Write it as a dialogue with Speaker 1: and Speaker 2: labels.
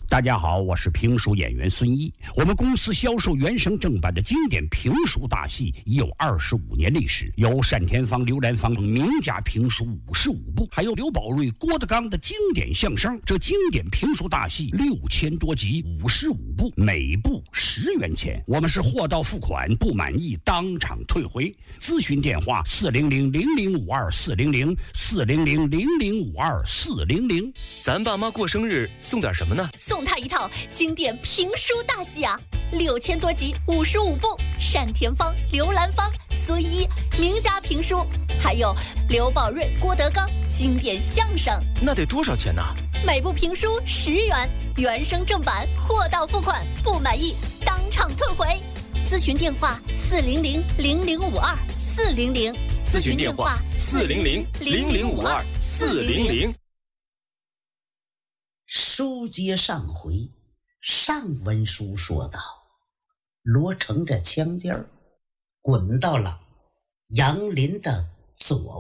Speaker 1: 大家好，我是评书演员孙一。我们公司销售原声正版的经典评书大戏已有25年历史，有单田芳、刘兰芳名家评书55部，还有刘宝瑞、郭德纲的经典相声。这经典评书大戏6000多集，55部，每部10元钱。我们是货到付款，不满意当场退回。咨询电话400-0052-400，400-0052-400。
Speaker 2: 咱爸妈过生日送点什么呢？
Speaker 3: 送他一套经典评书大戏啊，6000多集，55部，单田芳、刘兰芳、孙一名家评书，还有刘宝瑞、郭德纲经典相声。
Speaker 2: 那得多少钱呢？
Speaker 3: 每部评书10元，原声正版，货到付款，不满意当场退回。咨询电话400-0052-400，
Speaker 2: 咨询电话400-0052-400。
Speaker 4: 书接上回，上文书说道，罗成这枪尖儿滚到了杨林的左